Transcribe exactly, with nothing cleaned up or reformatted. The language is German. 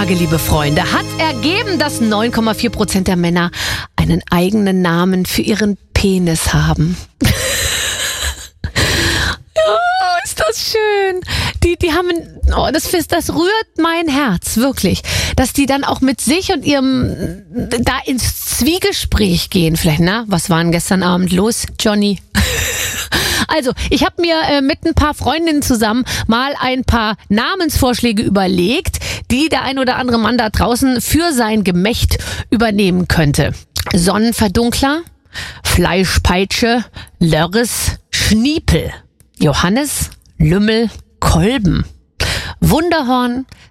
Umfrage, liebe Freunde, hat ergeben, dass neun Komma vier Prozent der Männer einen eigenen Namen für ihren Penis haben. Oh, ist das schön. Die, die haben, oh, das, das rührt mein Herz, wirklich. Dass die dann auch mit sich und ihrem, da ins Zwiegespräch gehen. Vielleicht, na, was war denn gestern Abend los, Johnny? Also, ich habe mir äh, mit ein paar Freundinnen zusammen mal ein paar Namensvorschläge überlegt, die der ein oder andere Mann da draußen für sein Gemächt übernehmen könnte. Sonnenverdunkler, Fleischpeitsche, Lörres, Schniepel, Johannes, Lümmel, Kolben, Wunderhorn,